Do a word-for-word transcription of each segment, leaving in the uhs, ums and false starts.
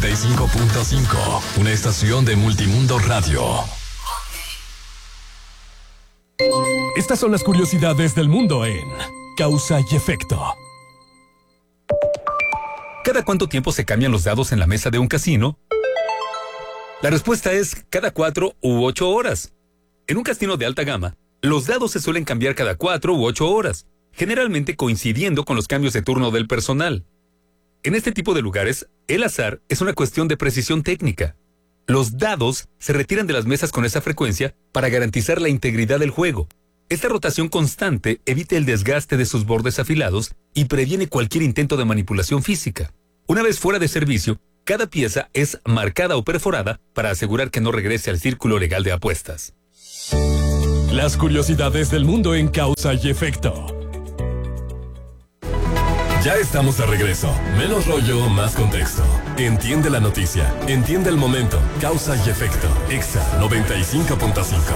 y cinco punto cinco, una estación de Multimundo Radio. Estas son las curiosidades del mundo en Causa y Efecto. ¿Cada cuánto tiempo se cambian los dados en la mesa de un casino? La respuesta es cada cuatro u ocho horas. En un casino de alta gama, los dados se suelen cambiar cada cuatro u ocho horas, generalmente coincidiendo con los cambios de turno del personal. En este tipo de lugares, el azar es una cuestión de precisión técnica. Los dados se retiran de las mesas con esa frecuencia para garantizar la integridad del juego. Esta rotación constante evita el desgaste de sus bordes afilados y previene cualquier intento de manipulación física. Una vez fuera de servicio, cada pieza es marcada o perforada para asegurar que no regrese al círculo legal de apuestas. Las curiosidades del mundo en Causa y Efecto. Ya estamos de regreso. Menos rollo, más contexto. Entiende la noticia. Entiende el momento. Causa y efecto. Exa noventa y cinco punto cinco.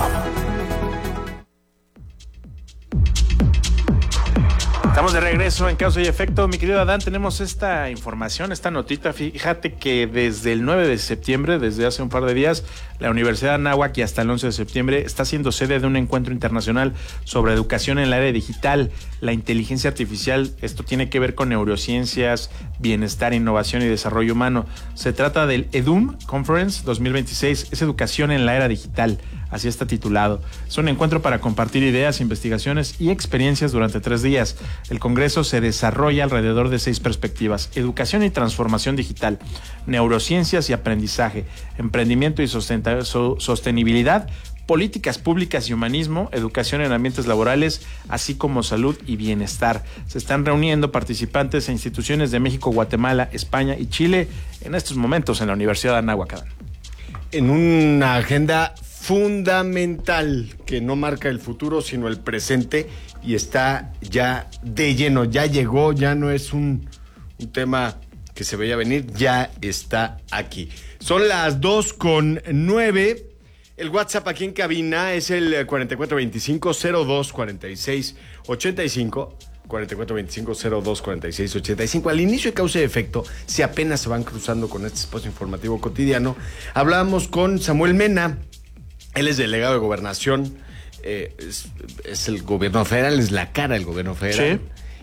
Estamos de regreso en Causa y Efecto. Mi querido Adán, tenemos esta información, esta notita. Fíjate que desde el nueve de septiembre, desde hace un par de días, la Universidad de Anáhuac y hasta el once de septiembre está siendo sede de un encuentro internacional sobre educación en la era digital, la inteligencia artificial. Esto tiene que ver con neurociencias, bienestar, innovación y desarrollo humano. Se trata del EDUM Conference dos mil veintiséis, es educación en la era digital. Así está titulado. Es un encuentro para compartir ideas, investigaciones y experiencias durante tres días. El congreso se desarrolla alrededor de seis perspectivas: educación y transformación digital, neurociencias y aprendizaje, emprendimiento y sostenibilidad, políticas públicas y humanismo, educación en ambientes laborales, así como salud y bienestar. Se están reuniendo participantes e instituciones de México, Guatemala, España y Chile en estos momentos en la Universidad de Anáhuac. En una agenda fundamental que no marca el futuro sino el presente y está ya de lleno, ya llegó, ya no es un, un tema que se veía venir, ya está aquí. Son las dos con nueve. El WhatsApp aquí en cabina es el cuarenta y cuatro veinticinco cero dos cuarenta y seis ochenta y cinco. cuarenta y cuatro veinticinco cero dos cuarenta y seis ochenta y cinco. Al inicio de Causa y Efecto, si apenas se van cruzando con este espacio informativo cotidiano, hablábamos con Samuel Mena. Él es delegado de Gobernación, eh, es, es el gobierno federal, es la cara del gobierno federal.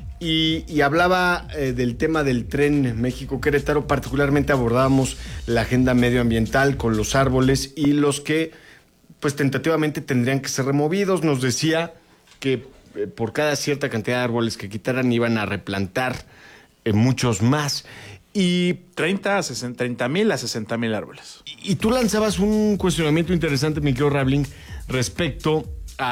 Sí. Y, y hablaba eh, del tema del tren México-Querétaro, particularmente abordábamos la agenda medioambiental con los árboles y los que, pues tentativamente tendrían que ser removidos. Nos decía que eh, por cada cierta cantidad de árboles que quitaran iban a replantar eh, muchos más. Y treinta a sesenta, treinta mil a sesenta mil árboles. Y, y tú lanzabas un cuestionamiento interesante, mi querido Rabling, respecto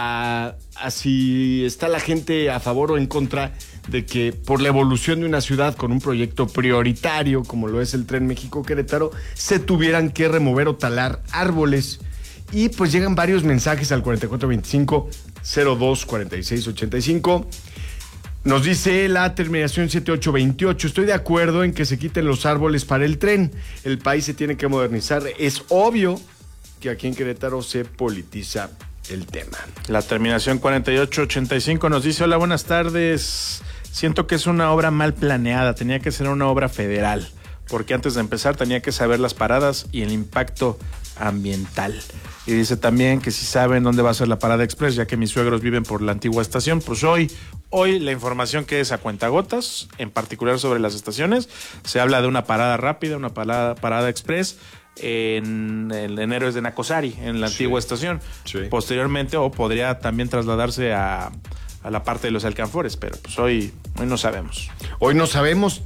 a, a si está la gente a favor o en contra de que por la evolución de una ciudad con un proyecto prioritario como lo es el Tren México-Querétaro se tuvieran que remover o talar árboles. Y pues llegan varios mensajes al cuarenta y cuatro veinticinco cero dos cuarenta y seis ochenta y cinco. Nos dice la terminación setenta y ocho veintiocho, estoy de acuerdo en que se quiten los árboles para el tren. El país se tiene que modernizar. Es obvio que aquí en Querétaro se politiza el tema. La terminación cuarenta y ocho ochenta y cinco nos dice, hola, buenas tardes. Siento que es una obra mal planeada, tenía que ser una obra federal, porque antes de empezar tenía que saber las paradas y el impacto ambiental. Y dice también que si saben dónde va a ser la parada express, ya que mis suegros viven por la antigua estación. Pues hoy, hoy la información que es a cuentagotas, en particular sobre las estaciones, se habla de una parada rápida, una parada, parada express en el en Héroes de Nacosari, en la sí. antigua estación. Sí. Posteriormente, o podría también trasladarse a, a la parte de los alcanfores, pero pues hoy, hoy no sabemos. Hoy no sabemos.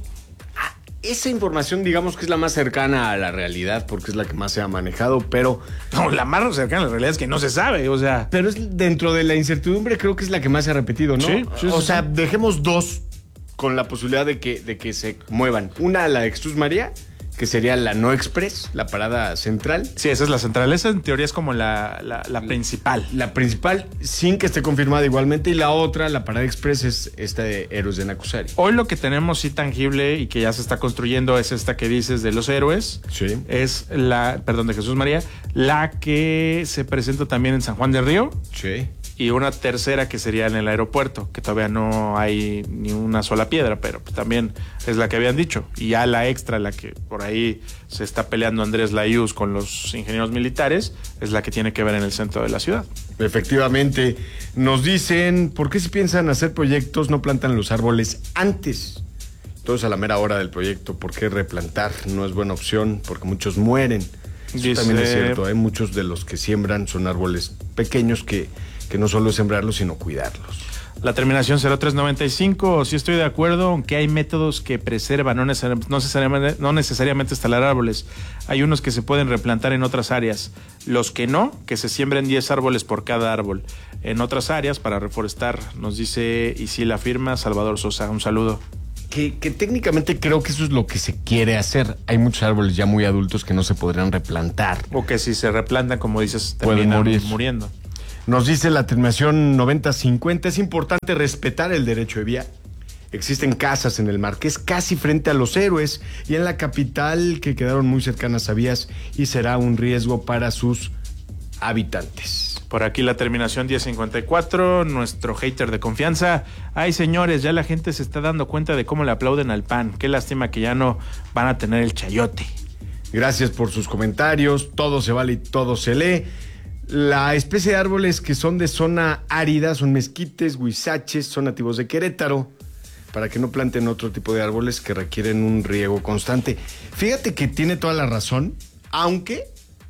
Esa información, digamos que es la más cercana a la realidad, porque es la que más se ha manejado, pero... No, la más cercana a la realidad es que no se sabe, o sea... Pero es dentro de la incertidumbre, creo que es la que más se ha repetido, ¿no? Sí, sí, O sí, sea, sí. dejemos dos con la posibilidad de que, de que se muevan. Una, la de Jesús María, que sería la no express, la parada central. Sí, esa es la central. Esa en teoría es como la, la, la principal. La principal, sin que esté confirmada igualmente. Y la otra, la parada express, es esta de Héroes de Nacosari. Hoy lo que tenemos sí tangible y que ya se está construyendo es esta que dices de los héroes. Sí. Es la, perdón, de Jesús María, la que se presenta también en San Juan del Río. Sí. y una tercera que sería en el aeropuerto, que todavía no hay ni una sola piedra, pero pues también es la que habían dicho. Y ya la extra, la que por ahí se está peleando Andrés Layuz con los ingenieros militares, es la que tiene que ver en el centro de la ciudad. Efectivamente, nos dicen, ¿por qué si piensan hacer proyectos no plantan los árboles antes? Entonces a la mera hora del proyecto, ¿por qué replantar? No es buena opción porque muchos mueren. Eso Dice, también es cierto, hay muchos de los que siembran son árboles pequeños que, que no solo es sembrarlos, sino cuidarlos. La terminación cero tres noventa y cinco, sí estoy de acuerdo, aunque hay métodos que preservan, no necesariamente, no necesariamente, no necesariamente instalar árboles. Hay unos que se pueden replantar en otras áreas. Los que no, que se siembren diez árboles por cada árbol. En otras áreas, para reforestar, nos dice, y sí la firma, Salvador Sosa. Un saludo. Que, que técnicamente creo que eso es lo que se quiere hacer. Hay muchos árboles ya muy adultos que no se podrían replantar. O que si se replantan, como dices, pueden terminan morir. muriendo. Nos dice la terminación noventa cincuenta, es importante respetar el derecho de vía. Existen casas en el Marqués casi frente a los Héroes y en la capital que quedaron muy cercanas a vías y será un riesgo para sus habitantes. Por aquí la terminación diez cincuenta y cuatro, nuestro hater de confianza. Ay, señores, ya la gente se está dando cuenta de cómo le aplauden al P A N. Qué lástima que ya no van a tener el chayote. Gracias por sus comentarios. Todo se vale y todo se lee. La especie de árboles que son de zona árida son mezquites, huizaches, son nativos de Querétaro, para que no planten otro tipo de árboles que requieren un riego constante. Fíjate que tiene toda la razón, aunque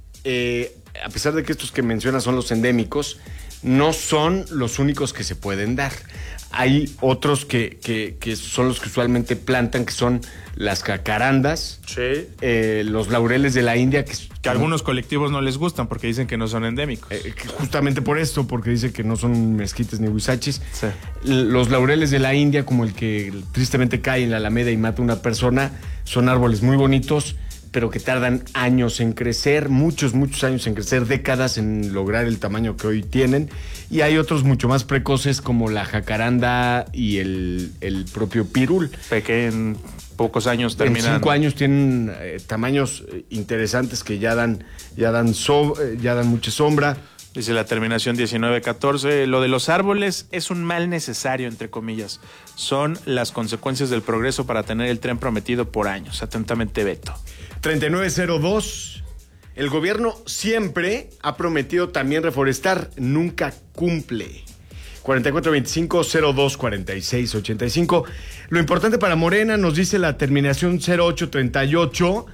eh, a pesar de que estos que menciona son los endémicos, no son los únicos que se pueden dar. Hay otros que, que, que son los que usualmente plantan, que son las jacarandas, Sí. eh, los laureles de la India, que, Que a algunos colectivos no les gustan porque dicen que no son endémicos. eh, que justamente por esto, porque dice que no son mezquites ni huizachis. Sí. Los laureles de la India, como el que tristemente cae en la Alameda y mata a una persona, son árboles muy bonitos, pero que tardan años en crecer, muchos, muchos años en crecer, décadas en lograr el tamaño que hoy tienen. Y hay otros mucho más precoces como la jacaranda y el, el propio pirul. Que en pocos años terminan. En cinco años tienen eh, tamaños eh, interesantes que ya dan, ya dan, so, eh, ya dan mucha sombra. Dice la terminación diecinueve catorce, lo de los árboles es un mal necesario, entre comillas. Son las consecuencias del progreso para tener el tren prometido por años. Atentamente, Beto. treinta y nueve cero dos. El gobierno siempre ha prometido también reforestar, nunca cumple. cuarenta y cuatro veinticinco cero dos cuarenta y seis ochenta y cinco. Lo importante para Morena, nos dice la terminación cero ocho treinta y ocho,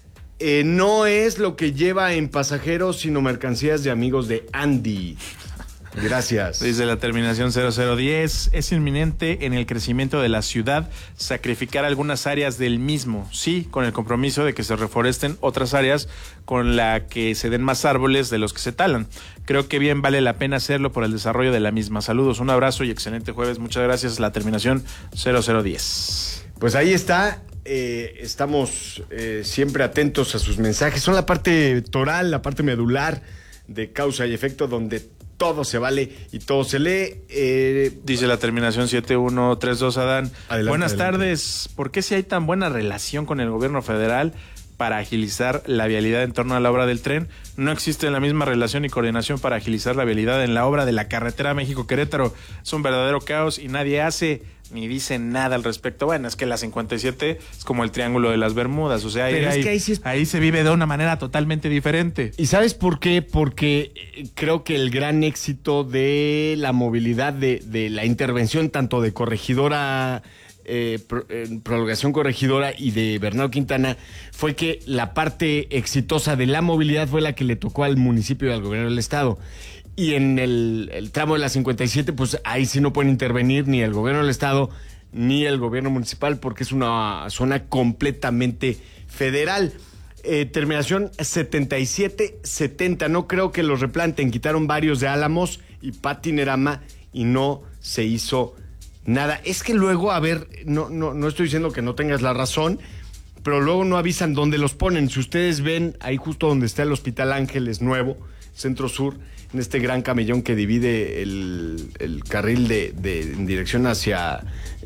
eh, no es lo que lleva en pasajeros, sino mercancías de amigos de Andy. Gracias. Dice la terminación cero cero diez, es inminente en el crecimiento de la ciudad sacrificar algunas áreas del mismo, sí, con el compromiso de que se reforesten otras áreas con la que se den más árboles de los que se talan. Creo que bien vale la pena hacerlo por el desarrollo de la misma. Saludos, un abrazo y excelente jueves. Muchas gracias. La terminación cero cero diez. Pues ahí está. Eh, estamos eh, siempre atentos a sus mensajes. Son la parte toral, la parte medular de Causa y Efecto, donde todo se vale y todo se lee. Eh, Dice la terminación siete uno tres dos, Adán. Adelante, Buenas adelante. tardes. ¿Por qué si hay tan buena relación con el gobierno federal para agilizar la vialidad en torno a la obra del tren, no existe la misma relación y coordinación para agilizar la vialidad en la obra de la carretera México-Querétaro? Es un verdadero caos y nadie hace ni dice nada al respecto. Bueno, es que la cincuenta y siete es como el Triángulo de las Bermudas, o sea, ahí, Pero es ahí- que ahí sí es- ahí se vive de una manera totalmente diferente. ¿Y sabes por qué? Porque eh, creo que el gran éxito de la movilidad, de, de la intervención tanto de Corregidora, eh, pro- eh, Prolongación Corregidora y de Bernardo Quintana, fue que la parte exitosa de la movilidad fue la que le tocó al municipio y al gobierno del estado. Y en el, el tramo de la cincuenta y siete, pues ahí sí no pueden intervenir ni el gobierno del estado ni el gobierno municipal, porque es una zona completamente federal. Eh, terminación setenta y siete setenta, no creo que los replanten. Quitaron varios de Álamos y Patinerama y no se hizo nada. Es que luego, a ver, no, no, no estoy diciendo que no tengas la razón, pero luego no avisan dónde los ponen. Si ustedes ven ahí justo donde está el Hospital Ángeles Nuevo, Centro Sur, en este gran camellón que divide el, el carril de, de en dirección hacia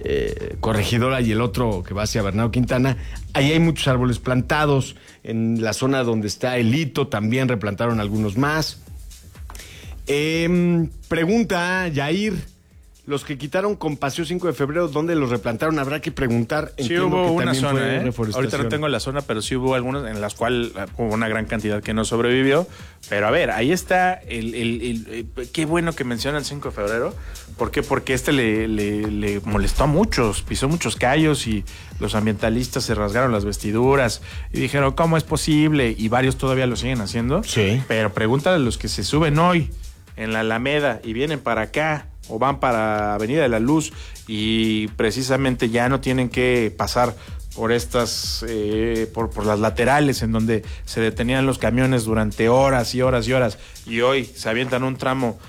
eh, Corregidora y el otro que va hacia Bernardo Quintana, ahí hay muchos árboles plantados. En la zona donde está el Hito también replantaron algunos más. Eh, pregunta Yair, los que quitaron con Paseo cinco de febrero, ¿dónde los replantaron? Habrá que preguntar. Sí Entiendo hubo que una también zona, fue ¿eh? reforestación. Ahorita no tengo la zona, pero sí hubo algunas en las cuales hubo una gran cantidad que no sobrevivió. Pero a ver, ahí está el... el, el, el qué bueno que mencionan cinco de febrero. ¿Por qué? Porque este le, le, le molestó a muchos, pisó muchos callos y los ambientalistas se rasgaron las vestiduras y dijeron, ¿cómo es posible? Y varios todavía lo siguen haciendo. Sí. Pero pregúntale a los que se suben hoy en la Alameda y vienen para acá o van para Avenida de la Luz y precisamente ya no tienen que pasar por estas, eh, por, por las laterales en donde se detenían los camiones durante horas y horas y horas y hoy se avientan un tramo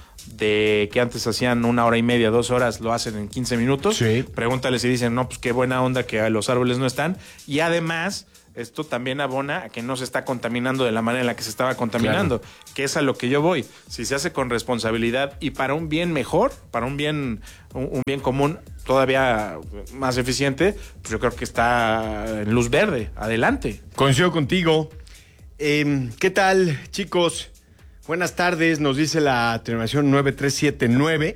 de que antes hacían una hora y media, dos horas, lo hacen en quince minutos. Sí. Pregúntales y dicen, no, pues qué buena onda que los árboles no están. Y además, esto también abona a que no se está contaminando de la manera en la que se estaba contaminando, claro. Que es a lo que yo voy. Si se hace con responsabilidad y para un bien mejor, para un bien, un, un bien común todavía más eficiente, pues yo creo que está en luz verde. Adelante. Coincido contigo. Eh, ¿Qué tal, chicos? Buenas tardes, nos dice la terminación nueve tres siete nueve.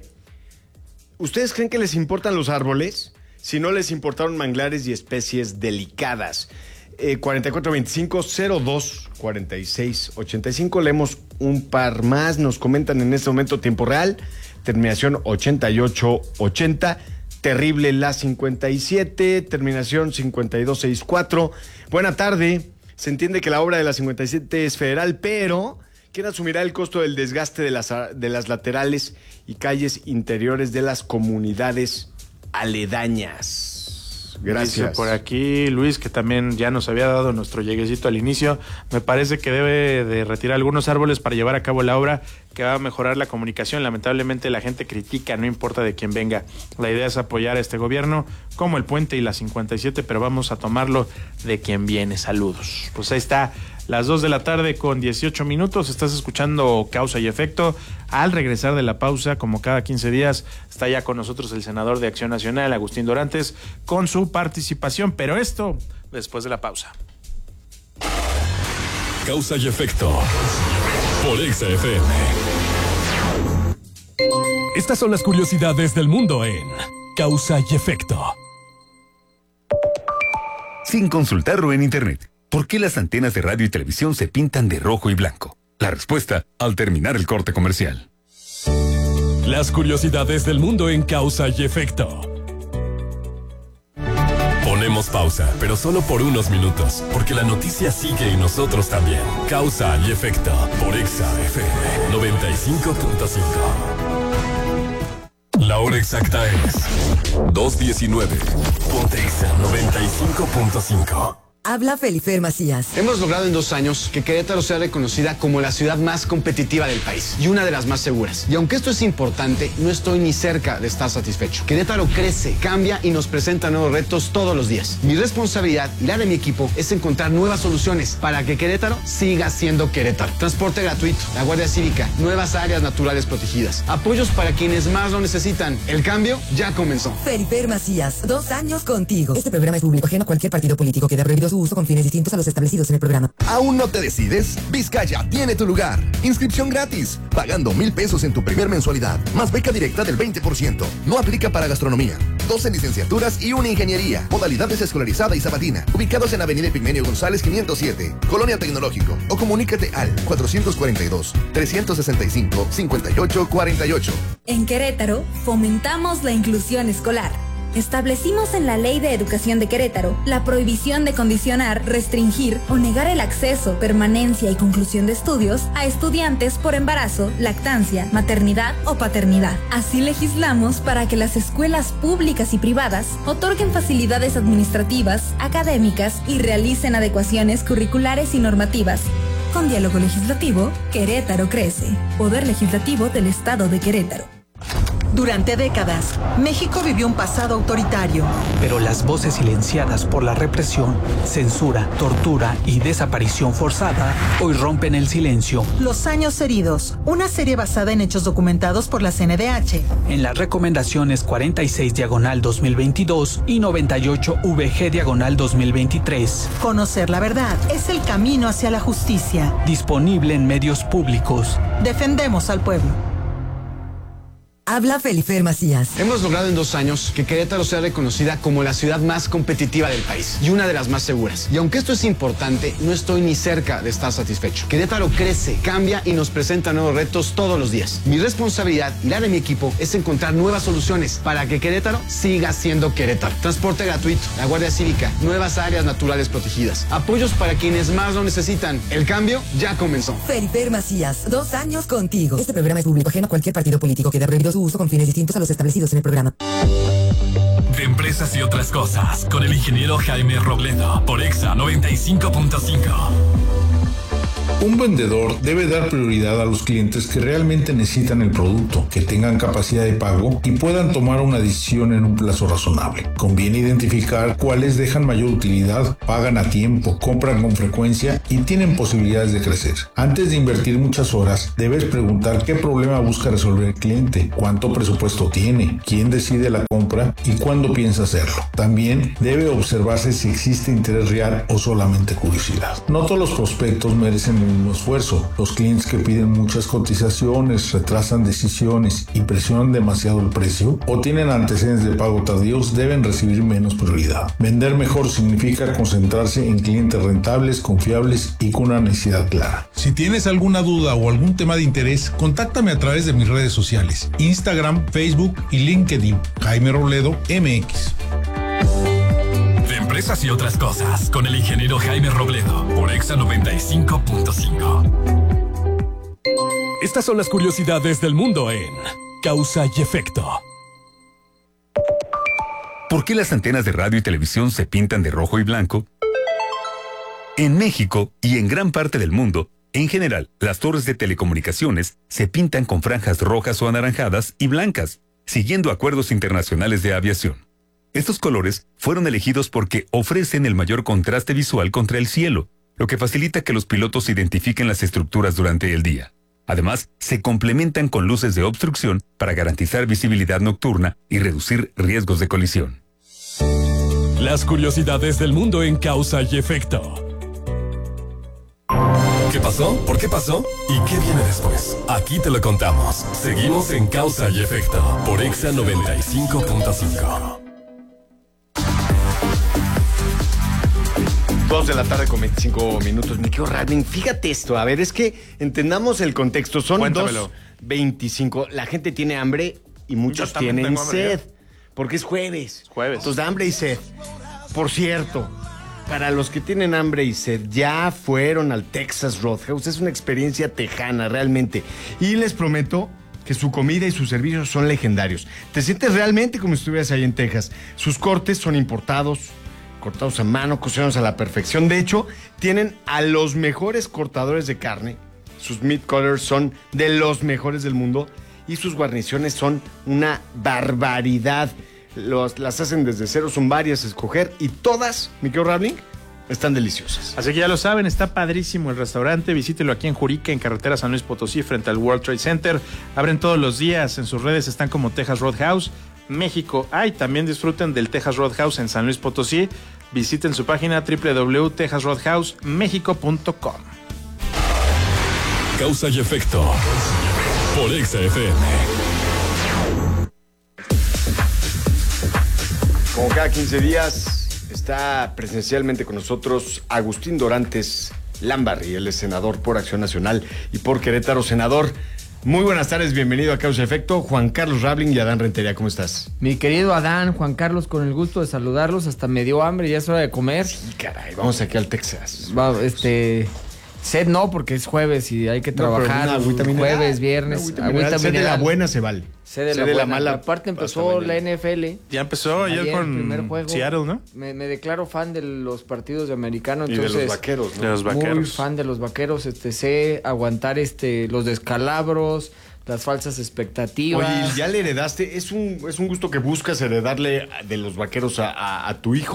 ¿Ustedes creen que les importan los árboles? Si no les importaron manglares y especies delicadas. Eh, cuarenta y cuatro veinticinco cero dos cuarenta y seis ochenta y cinco. Leemos un par más. Nos comentan en este momento tiempo real. Terminación ochenta y ocho ochenta. Terrible la cincuenta y siete. Terminación cincuenta y dos sesenta y cuatro. Buena tarde. Se entiende que la obra de la cincuenta y siete es federal, pero ¿quién asumirá el costo del desgaste de las, de las laterales y calles interiores de las comunidades aledañas? Gracias. Dice por aquí Luis, que también ya nos había dado nuestro lleguecito al inicio. Me parece que debe de retirar algunos árboles para llevar a cabo la obra que va a mejorar la comunicación. Lamentablemente la gente critica, no importa de quién venga. La idea es apoyar a este gobierno como el puente y la cincuenta y siete, pero vamos a tomarlo de quien viene. Saludos. Pues ahí está. Las dos de la tarde con dieciocho minutos, estás escuchando Causa y Efecto. Al regresar de la pausa, como cada quince días, está ya con nosotros el senador de Acción Nacional, Agustín Dorantes, con su participación, pero esto después de la pausa. Causa y Efecto por Exa F M. Estas son las curiosidades del mundo en Causa y Efecto. Sin consultarlo en internet. ¿Por qué las antenas de radio y televisión se pintan de rojo y blanco? La respuesta al terminar el corte comercial. Las curiosidades del mundo en Causa y Efecto. Ponemos pausa, pero solo por unos minutos, porque la noticia sigue y nosotros también. Causa y Efecto por Exa F M noventa y cinco punto cinco. La hora exacta es dos diecinueve. Ponte Exa noventa y cinco punto cinco. Habla Felifer Macías. Hemos logrado en dos años que Querétaro sea reconocida como la ciudad más competitiva del país y una de las más seguras. Y aunque esto es importante, no estoy ni cerca de estar satisfecho. Querétaro crece, cambia y nos presenta nuevos retos todos los días. Mi responsabilidad y la de mi equipo es encontrar nuevas soluciones para que Querétaro siga siendo Querétaro. Transporte gratuito, la Guardia Cívica, nuevas áreas naturales protegidas, apoyos para quienes más lo necesitan. El cambio ya comenzó. Felifer Macías, dos años contigo. Este programa es público ajeno a cualquier partido político que haya prohibido su uso con fines distintos a los establecidos en el programa. ¿Aún no te decides? Vizcaya tiene tu lugar. Inscripción gratis, pagando mil pesos en tu primer mensualidad, más beca directa del veinte por ciento. No aplica para gastronomía. doce licenciaturas y una ingeniería. Modalidades escolarizada y sabatina. Ubicados en Avenida Epigmenio González quinientos siete, Colonia Tecnológico. O comunícate al cuatrocientos cuarenta y dos, trescientos sesenta y cinco, cincuenta y ocho cuarenta y ocho. En Querétaro, fomentamos la inclusión escolar. Establecimos en la Ley de Educación de Querétaro la prohibición de condicionar, restringir o negar el acceso, permanencia y conclusión de estudios a estudiantes por embarazo, lactancia, maternidad o paternidad. Así legislamos para que las escuelas públicas y privadas otorguen facilidades administrativas, académicas y realicen adecuaciones curriculares y normativas. Con diálogo legislativo, Querétaro crece. Poder Legislativo del Estado de Querétaro. Durante décadas, México vivió un pasado autoritario. Pero las voces silenciadas por la represión, censura, tortura y desaparición forzada hoy rompen el silencio. Los años heridos, una serie basada en hechos documentados por la C N D H. En las recomendaciones cuarenta y seis diagonal dos mil veintidós y noventa y ocho V G diagonal dos mil veintitrés. Conocer la verdad es el camino hacia la justicia. Disponible en medios públicos. Defendemos al pueblo. Habla Felifer Macías. Hemos logrado en dos años que Querétaro sea reconocida como la ciudad más competitiva del país y una de las más seguras. Y aunque esto es importante, no estoy ni cerca de estar satisfecho. Querétaro crece, cambia y nos presenta nuevos retos todos los días. Mi responsabilidad y la de mi equipo es encontrar nuevas soluciones para que Querétaro siga siendo Querétaro. Transporte gratuito, la Guardia Cívica, nuevas áreas naturales protegidas, apoyos para quienes más lo necesitan. El cambio ya comenzó. Felifer Macías, dos años contigo. Este programa es público ajeno a cualquier partido político. Queda prohibido su uso con fines distintos a los establecidos en el programa. De empresas y otras cosas, con el ingeniero Jaime Robledo, por Exa noventa y cinco punto cinco. Un vendedor debe dar prioridad a los clientes que realmente necesitan el producto, que tengan capacidad de pago y puedan tomar una decisión en un plazo razonable. Conviene identificar cuáles dejan mayor utilidad, pagan a tiempo, compran con frecuencia y tienen posibilidades de crecer. Antes de invertir muchas horas, debes preguntar qué problema busca resolver el cliente, cuánto presupuesto tiene, quién decide la compra y cuándo piensa hacerlo. También debe observarse si existe interés real o solamente curiosidad. No todos los prospectos merecen el mismo esfuerzo. Los clientes que piden muchas cotizaciones, retrasan decisiones y presionan demasiado el precio o tienen antecedentes de pago tardíos deben recibir menos prioridad. Vender mejor significa concentrarse en clientes rentables, confiables y con una necesidad clara. Si tienes alguna duda o algún tema de interés, contáctame a través de mis redes sociales, Instagram, Facebook y LinkedIn. Jaime Robledo M X. De empresas y otras cosas, con el ingeniero Jaime Robledo, por Exa noventa y cinco punto cinco. Estas son las curiosidades del mundo en Causa y Efecto. ¿Por qué las antenas de radio y televisión se pintan de rojo y blanco? En México y en gran parte del mundo, en general, las torres de telecomunicaciones se pintan con franjas rojas o anaranjadas y blancas, siguiendo acuerdos internacionales de aviación. Estos colores fueron elegidos porque ofrecen el mayor contraste visual contra el cielo, lo que facilita que los pilotos identifiquen las estructuras durante el día. Además, se complementan con luces de obstrucción para garantizar visibilidad nocturna y reducir riesgos de colisión. Las curiosidades del mundo en Causa y Efecto. ¿Qué pasó? ¿Por qué pasó? ¿Y qué viene después? Aquí te lo contamos. Seguimos en Causa y Efecto por Exa noventa y cinco punto cinco. Dos de la tarde con veinticinco minutos. Me quedo Rabin. Fíjate esto. A ver, es que entendamos el contexto. Son dos veinticinco. La gente tiene hambre y muchos tienen sed. Porque es jueves. Jueves. Entonces, hambre y sed. Por cierto, para los que tienen hambre y sed, ya fueron al Texas Roadhouse. Es una experiencia tejana, realmente. Y les prometo que su comida y sus servicios son legendarios. Te sientes realmente como si estuvieras ahí en Texas. Sus cortes son importados, cortados a mano, cocinados a la perfección. De hecho, tienen a los mejores cortadores de carne. Sus meat cutters son de los mejores del mundo y sus guarniciones son una barbaridad. Los, las hacen desde cero, son varias a escoger y todas, mi querido Rabling, están deliciosas. Así que ya lo saben, está padrísimo el restaurante. Visítelo aquí en Jurica, en carretera San Luis Potosí, frente al World Trade Center. Abren todos los días. En sus redes están como Texas Roadhouse México. Ah, y también disfruten del Texas Roadhouse en San Luis Potosí. Visiten su página doble u doble u doble u punto texas roadhouse mexico punto com. Causa y Efecto por Exa F M. Como cada quince días está presencialmente con nosotros Agustín Dorantes Lambarri, él es senador por Acción Nacional y por Querétaro. Senador, muy buenas tardes, bienvenido a Causa y Efecto. Juan Carlos Rabling y Adán Rentería, ¿cómo estás? Mi querido Adán, Juan Carlos, con el gusto de saludarlos, hasta me dio hambre, ya es hora de comer. Sí, caray, vamos aquí al Texas. Va, este... Sed no, porque es jueves y hay que trabajar. No, agüita jueves, viernes. Agüita agüita sed de la buena se vale. Sed de, la, de la mala. Aparte empezó la N F L. Ya empezó ayer, ayer con el primer juego. Seattle, ¿no? Me, me declaro fan de los partidos de americano. Entonces, y de los vaqueros, ¿no? De los vaqueros. Muy fan de los vaqueros. Este, sé aguantar este, los descalabros, las falsas expectativas. Oye, ya le heredaste. Es un, es un gusto que buscas heredarle de los vaqueros a, a, a tu hijo.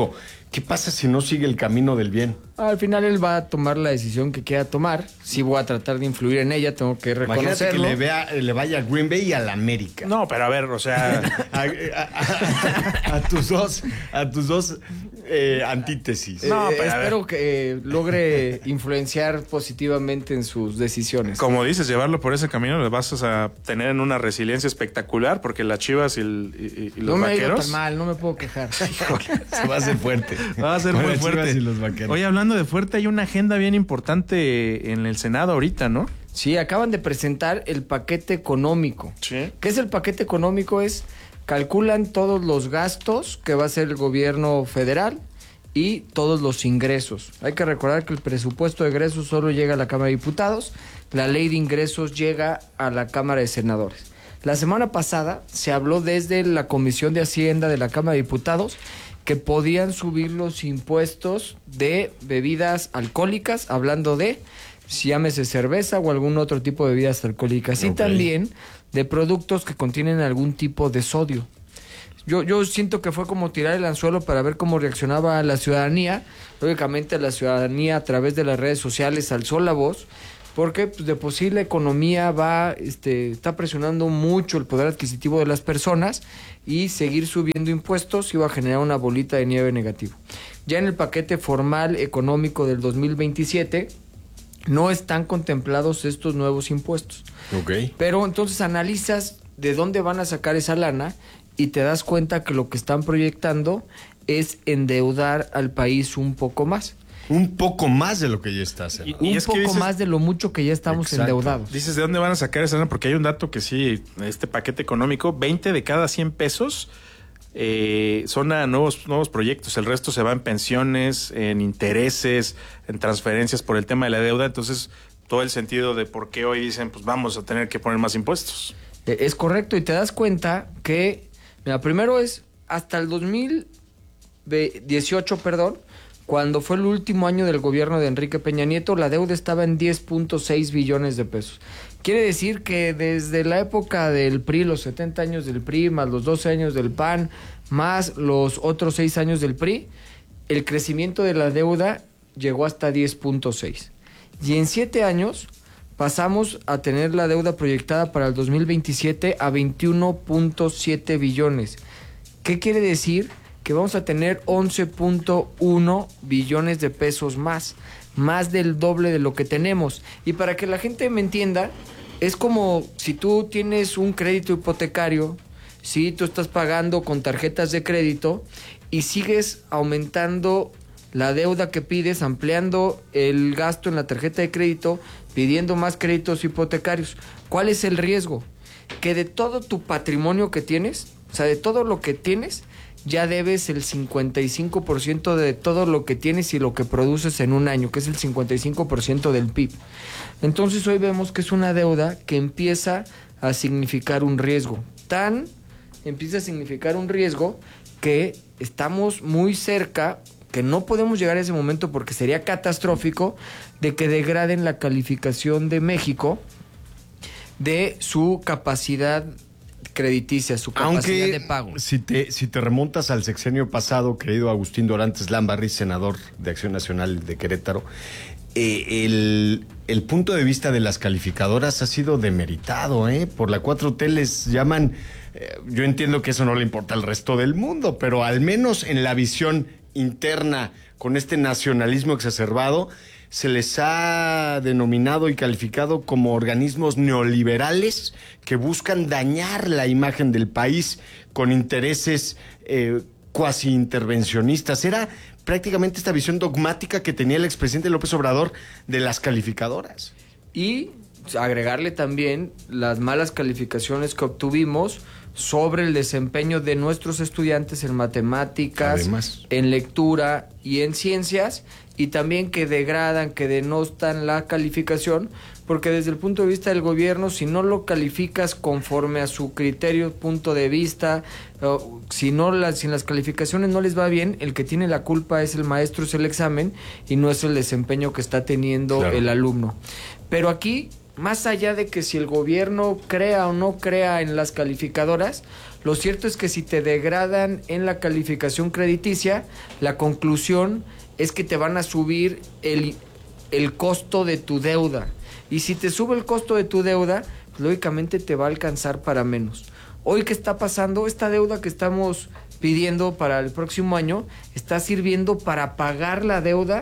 ¿Qué pasa si no sigue el camino del bien? Al final él va a tomar la decisión que quiera tomar. Sí voy a tratar de influir en ella, tengo que reconocerlo. Imagínate que le, vea, le vaya a Green Bay y a la América. No, pero a ver, o sea... a, a, a, a tus dos, a tus dos eh, antítesis. No, pero eh, espero que logre influenciar positivamente en sus decisiones. Como dices, llevarlo por ese camino le vas a tener en una resiliencia espectacular, porque las Chivas y, el, y, y los no me vaqueros... No me tan mal, no me puedo quejar. Se va a hacer fuerte. Va a ser muy fuerte. Y los vaqueros. Oye, hablando de fuerte, hay una agenda bien importante en el Senado ahorita, ¿no? Sí, acaban de presentar el paquete económico. Sí. ¿Qué es el paquete económico? Es, calculan todos los gastos que va a hacer el gobierno federal y todos los ingresos. Hay que recordar que el presupuesto de egresos solo llega a la Cámara de Diputados, la ley de ingresos llega a la Cámara de Senadores. La semana pasada se habló desde la Comisión de Hacienda de la Cámara de Diputados que podían subir los impuestos de bebidas alcohólicas, hablando de, si llámese cerveza o algún otro tipo de bebidas alcohólicas, okay. Y también de productos que contienen algún tipo de sodio. Yo, yo siento que fue como tirar el anzuelo para ver cómo reaccionaba la ciudadanía. Lógicamente la ciudadanía a través de las redes sociales alzó la voz, porque pues, de por sí la economía va, este, está presionando mucho el poder adquisitivo de las personas y seguir subiendo impuestos iba a generar una bolita de nieve negativa. Ya en el paquete formal económico del dos mil veintisiete no están contemplados estos nuevos impuestos. Okay. Pero entonces analizas de dónde van a sacar esa lana y te das cuenta que lo que están proyectando es endeudar al país un poco más. Un poco más de lo que ya está haciendo. Y, y un poco dices, más de lo mucho que ya estamos exacto. endeudados. Dices, ¿de dónde van a sacar esa lana? Porque hay un dato que sí, este paquete económico, veinte de cada cien pesos eh, son a nuevos, nuevos proyectos. El resto se va en pensiones, en intereses, en transferencias por el tema de la deuda. Entonces, todo el sentido de por qué hoy dicen, pues vamos a tener que poner más impuestos. Eh, es correcto, y te das cuenta que, mira, primero es hasta el dos mil dieciocho, perdón, cuando fue el último año del gobierno de Enrique Peña Nieto, la deuda estaba en diez punto seis billones de pesos. Quiere decir que desde la época del P R I, los setenta años del P R I, más los doce años del P A N, más los otros seis años del P R I, el crecimiento de la deuda llegó hasta diez punto seis. Y en siete años pasamos a tener la deuda proyectada para el dos mil veintisiete a veintiuno punto siete billones. ¿Qué quiere decir? Que vamos a tener once punto uno billones de pesos más, más del doble de lo que tenemos. Y para que la gente me entienda, es como si tú tienes un crédito hipotecario, si tú estás pagando con tarjetas de crédito y sigues aumentando la deuda que pides, ampliando el gasto en la tarjeta de crédito, pidiendo más créditos hipotecarios. ¿Cuál es el riesgo? Que de todo tu patrimonio que tienes, o sea, de todo lo que tienes, ya debes el cincuenta y cinco por ciento de todo lo que tienes y lo que produces en un año, que es el cincuenta y cinco por ciento del P I B. Entonces hoy vemos que es una deuda que empieza a significar un riesgo. Tan empieza a significar un riesgo que estamos muy cerca, que no podemos llegar a ese momento porque sería catastrófico, de que degraden la calificación de México de su capacidad crediticia, su capacidad Aunque, de pago. Si te, si te remontas al sexenio pasado, querido Agustín Dorantes Lambarri, senador de Acción Nacional de Querétaro, eh, el, el punto de vista de las calificadoras ha sido demeritado, ¿eh? Por la cuatro T les llaman, eh, yo entiendo que eso no le importa al resto del mundo, pero al menos en la visión interna, con este nacionalismo exacerbado, se les ha denominado y calificado como organismos neoliberales que buscan dañar la imagen del país con intereses eh, cuasi intervencionistas. Era prácticamente esta visión dogmática que tenía el expresidente López Obrador de las calificadoras. Y agregarle también las malas calificaciones que obtuvimos sobre el desempeño de nuestros estudiantes en matemáticas, además, en lectura y en ciencias, y también que degradan, que denostan la calificación, porque desde el punto de vista del gobierno, si no lo calificas conforme a su criterio, punto de vista, o si no las, si en las calificaciones no les va bien, el que tiene la culpa es el maestro, es el examen, y no es el desempeño que está teniendo claro. el alumno. Pero aquí, más allá de que si el gobierno crea o no crea en las calificadoras, Lo cierto es que si te degradan en la calificación crediticia, la conclusión es que te van a subir el, el costo de tu deuda. Y si te sube el costo de tu deuda, pues, lógicamente te va a alcanzar para menos. Hoy, ¿qué está pasando? Esta deuda que estamos pidiendo para el próximo año está sirviendo para pagar la deuda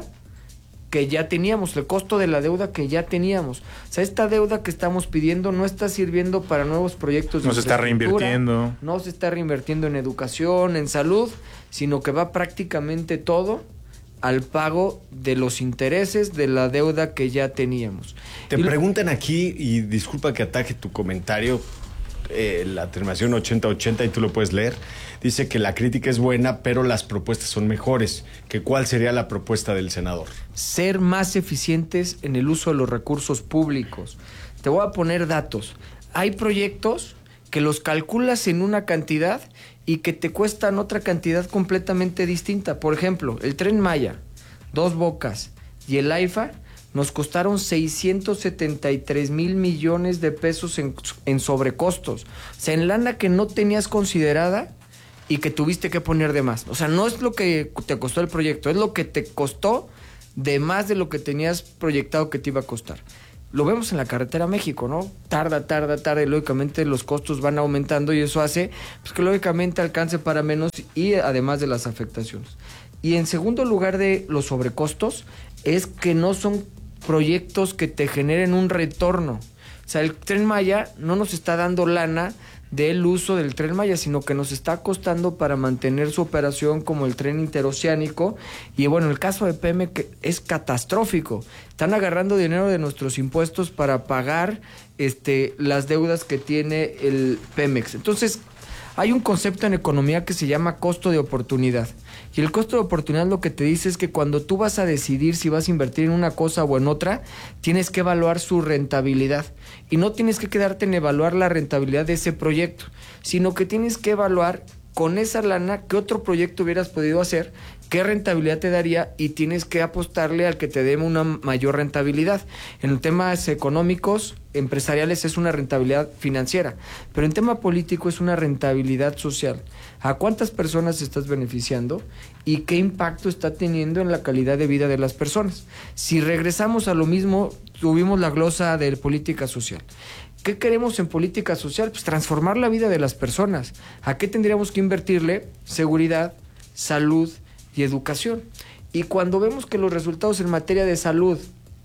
que ya teníamos, el costo de la deuda que ya teníamos. O sea, esta deuda que estamos pidiendo no está sirviendo para nuevos proyectos de no se está reinvirtiendo. No se está reinvirtiendo en educación, en salud, sino que va prácticamente todo al pago de los intereses de la deuda que ya teníamos. Te y preguntan aquí, y disculpa que ataque tu comentario, eh, la terminación ochenta ochenta, y tú lo puedes leer. Dice que la crítica es buena, pero las propuestas son mejores. ¿Que cuál sería la propuesta del senador? Ser más eficientes en el uso de los recursos públicos. Te voy a poner datos. Hay proyectos que los calculas en una cantidad y que te cuestan otra cantidad completamente distinta. Por ejemplo, el Tren Maya, Dos Bocas y el AIFA nos costaron seiscientos setenta y tres mil millones de pesos en, en sobrecostos. O sea, en lana que no tenías considerada y que tuviste que poner de más. O sea, no es lo que te costó el proyecto, es lo que te costó de más de lo que tenías proyectado que te iba a costar. Lo vemos en la carretera México, ¿no? Tarda, tarda, tarda, y lógicamente los costos van aumentando y eso hace pues, que lógicamente alcance para menos y además de las afectaciones. Y en segundo lugar de los sobrecostos es que no son proyectos que te generen un retorno. O sea, el Tren Maya no nos está dando lana del uso del Tren Maya, sino que nos está costando para mantener su operación como el tren interoceánico. Y bueno, el caso de Pemex es catastrófico. Están agarrando dinero de nuestros impuestos para pagar este, las deudas que tiene el Pemex. Entonces, hay un concepto en economía que se llama costo de oportunidad. Y el costo de oportunidad lo que te dice es que cuando tú vas a decidir si vas a invertir en una cosa o en otra, tienes que evaluar su rentabilidad. Y no tienes que quedarte en evaluar la rentabilidad de ese proyecto, sino que tienes que evaluar con esa lana qué otro proyecto hubieras podido hacer, qué rentabilidad te daría y tienes que apostarle al que te dé una mayor rentabilidad. En temas económicos, empresariales es una rentabilidad financiera, pero en tema político es una rentabilidad social. ¿A cuántas personas estás beneficiando y qué impacto está teniendo en la calidad de vida de las personas? Si regresamos a lo mismo, tuvimos la glosa de política social. ¿Qué queremos en política social? Pues transformar la vida de las personas. ¿A qué tendríamos que invertirle? Seguridad, salud y educación. Y cuando vemos que los resultados en materia de salud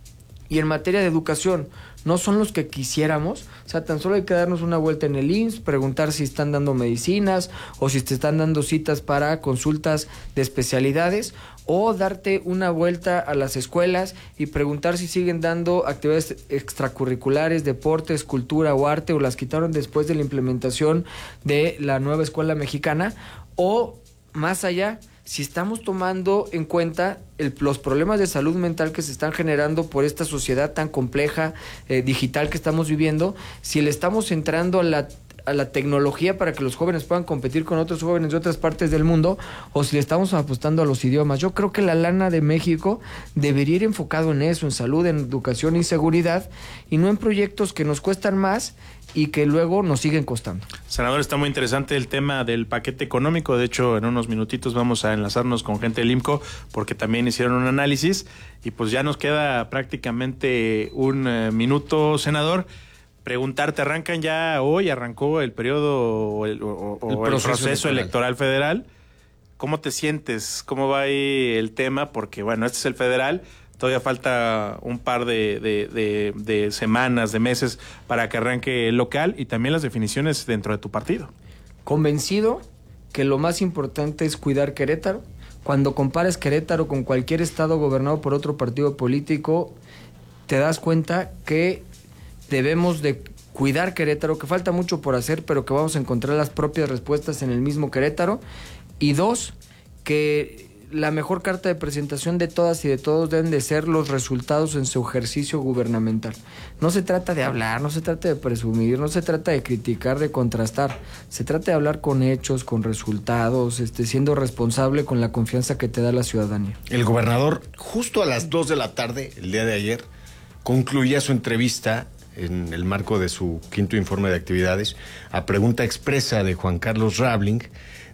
y en materia de educación no son los que quisiéramos, o sea, tan solo hay que darnos una vuelta en el I M S S, preguntar si están dando medicinas o si te están dando citas para consultas de especialidades, o darte una vuelta a las escuelas y preguntar si siguen dando actividades extracurriculares, deportes, cultura o arte, o las quitaron después de la implementación de la nueva escuela mexicana, o más allá, si estamos tomando en cuenta el, los problemas de salud mental que se están generando por esta sociedad tan compleja, eh, digital que estamos viviendo, si le estamos entrando a la, a la tecnología para que los jóvenes puedan competir con otros jóvenes de otras partes del mundo, o si le estamos apostando a los idiomas. Yo creo que la lana de México debería ir enfocado en eso, en salud, en educación y seguridad, y no en proyectos que nos cuestan más y que luego nos siguen costando. Senador, está muy interesante el tema del paquete económico. De hecho, en unos minutitos vamos a enlazarnos con gente del I M C O porque también hicieron un análisis y pues ya nos queda prácticamente un eh, minuto, senador. Preguntarte, arrancan ya hoy, arrancó el periodo o el, o, o el proceso, el proceso electoral. electoral federal. ¿Cómo te sientes? ¿Cómo va ahí el tema? Porque bueno, este es el federal. Todavía falta un par de, de, de, de semanas, de meses para que arranque el local y también las definiciones dentro de tu partido. Convencido que lo más importante es cuidar Querétaro. Cuando compares Querétaro con cualquier estado gobernado por otro partido político, te das cuenta que debemos de cuidar Querétaro, que falta mucho por hacer, pero que vamos a encontrar las propias respuestas en el mismo Querétaro. Y dos, que la mejor carta de presentación de todas y de todos deben de ser los resultados en su ejercicio gubernamental. No se trata de hablar, no se trata de presumir, no se trata de criticar, de contrastar. Se trata de hablar con hechos, con resultados, este, siendo responsable con la confianza que te da la ciudadanía. El gobernador, justo a las dos de la tarde, el día de ayer, concluía su entrevista en el marco de su quinto informe de actividades, a pregunta expresa de Juan Carlos Rabling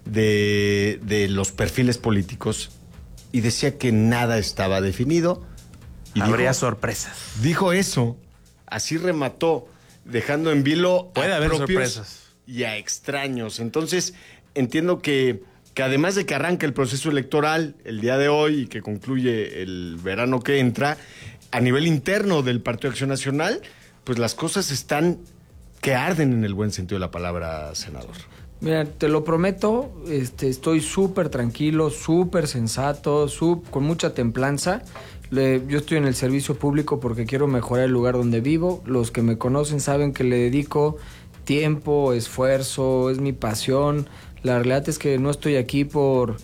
de, de los perfiles políticos, y decía que nada estaba definido. Y habría dijo, sorpresas. Dijo eso, así remató, dejando en vilo Puede a haber propios sorpresas y a extraños. Entonces, entiendo que, que además de que arranca el proceso electoral el día de hoy y que concluye el verano que entra, a nivel interno del Partido Acción Nacional, pues las cosas están que arden en el buen sentido de la palabra, senador. Mira, te lo prometo, este, estoy súper tranquilo, súper sensato, sub, con mucha templanza. Le, yo estoy en el servicio público porque quiero mejorar el lugar donde vivo. Los que me conocen saben que le dedico tiempo, esfuerzo, es mi pasión. La realidad es que no estoy aquí por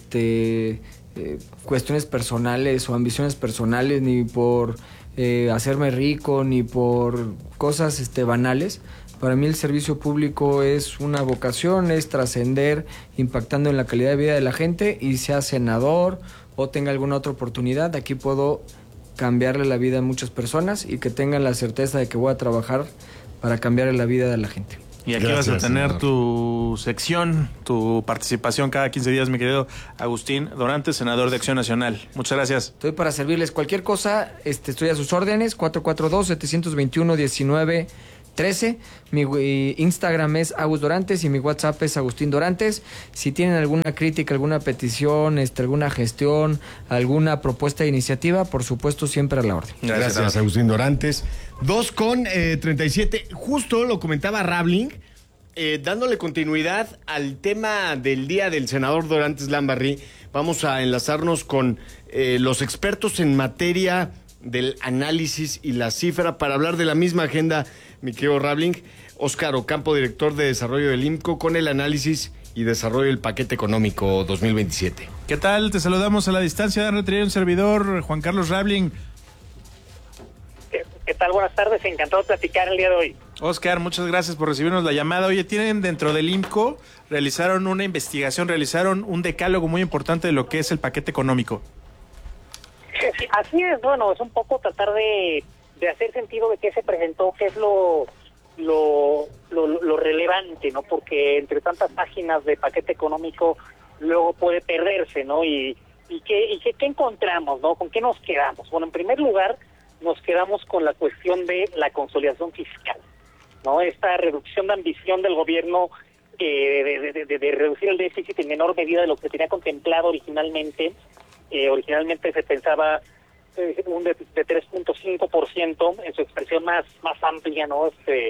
este eh, cuestiones personales o ambiciones personales, ni por eh, hacerme rico, ni por cosas este, banales. Para mí el servicio público es una vocación, es trascender impactando en la calidad de vida de la gente, y sea senador o tenga alguna otra oportunidad, aquí puedo cambiarle la vida a muchas personas y que tengan la certeza de que voy a trabajar para cambiarle la vida de la gente. Y aquí Gracias, vas a tener senador. tu sección, tu participación cada quince días, mi querido Agustín Dorantes, senador de Acción Nacional. Muchas gracias. Estoy para servirles cualquier cosa, este, estoy a sus órdenes, cuatro cuatro dos, siete dos uno, uno nueve uno tres. Mi eh, Instagram es Agus Dorantes y mi WhatsApp es Agustín Dorantes. Si tienen alguna crítica, alguna petición, este, alguna gestión, alguna propuesta de iniciativa, por supuesto, siempre a la orden. Gracias, Gracias Agustín Dorantes. Dos con eh, treinta y siete. Justo lo comentaba Rabling, eh, dándole continuidad al tema del día del senador Dorantes Lambarri. Vamos a enlazarnos con eh, los expertos en materia del análisis y la cifra para hablar de la misma agenda, mi querido Rabling. Óscar Ocampo, director de desarrollo del I M C O, con el análisis y desarrollo del paquete económico dos mil veintisiete. ¿Qué tal? Te saludamos a la distancia, Dan Retrería, un servidor, Juan Carlos Rabling. ¿Qué, ¿Qué tal? Buenas tardes, encantado de platicar el día de hoy. Óscar, muchas gracias por recibirnos la llamada. Oye, tienen dentro del I M C O, realizaron una investigación, realizaron un decálogo muy importante de lo que es el paquete económico. Sí, así es, bueno, es un poco tratar de, de hacer sentido de qué se presentó, qué es lo, lo, lo, lo relevante, ¿no? Porque entre tantas páginas de paquete económico luego puede perderse, ¿no? Y, y, qué, y qué, qué encontramos, ¿no? ¿Con qué nos quedamos? Bueno, en primer lugar, nos quedamos con la cuestión de la consolidación fiscal, ¿no? Esta reducción de ambición del gobierno eh, de, de, de, de reducir el déficit en menor medida de lo que tenía contemplado originalmente. Eh, originalmente se pensaba eh, un de, de tres punto cinco por ciento en su expresión más más amplia, ¿no? Este,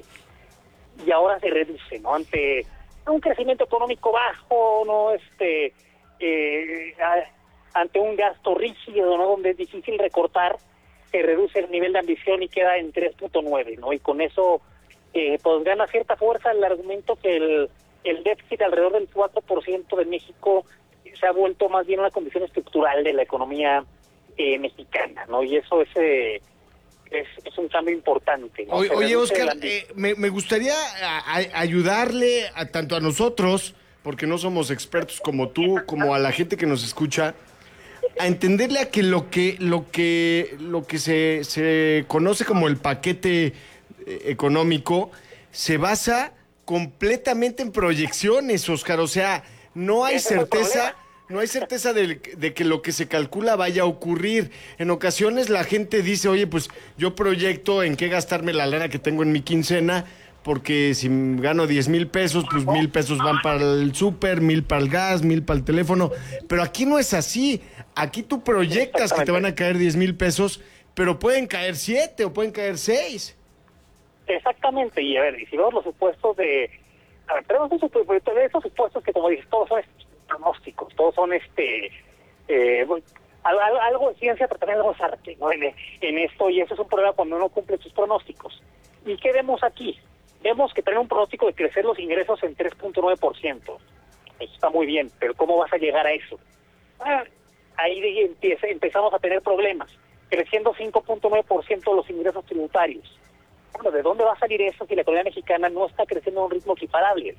y ahora se reduce, ¿no? Ante un crecimiento económico bajo, ¿no? Este, eh, a, ante un gasto rígido, ¿no? Donde es difícil recortar, se reduce el nivel de ambición y queda en tres punto nueve, ¿no? Y con eso eh, pues gana cierta fuerza el argumento que el, el déficit alrededor del cuatro por ciento de México se ha vuelto más bien una condición estructural de la economía eh, mexicana, ¿no? Y eso es, eh, es, es un cambio importante, ¿no? Oye, oye Óscar, eh, me, me gustaría a, a ayudarle a, tanto a nosotros, porque no somos expertos como tú, como a la gente que nos escucha, a entenderle a que lo que lo que lo que se, se conoce como el paquete económico se basa completamente en proyecciones, Óscar. O sea, no hay certeza, no hay certeza de, de que lo que se calcula vaya a ocurrir. En ocasiones la gente dice, oye, pues yo proyecto en qué gastarme la lana que tengo en mi quincena, porque si gano diez mil pesos, pues mil pesos van para el súper, mil para el gas, mil para el teléfono. Pero aquí no es así. Aquí tú proyectas que te van a caer diez mil pesos, pero pueden caer siete o pueden caer seis. Exactamente. Y a ver, y si vemos los supuestos de... A ver, tenemos esos, esos supuestos que, como dices, todos son pronósticos, todos son este... Eh, algo, algo de ciencia, pero también algo de arte, ¿no? En, en esto, y eso es un problema cuando uno cumple sus pronósticos. ¿Y qué vemos aquí? Vemos que tiene un pronóstico de crecer los ingresos en tres punto nueve por ciento. Eso está muy bien, pero ¿cómo vas a llegar a eso? Ah, ahí empieza, empezamos a tener problemas. Creciendo cinco punto nueve por ciento los ingresos tributarios. Bueno, ¿de dónde va a salir eso si la economía mexicana no está creciendo a un ritmo equiparable?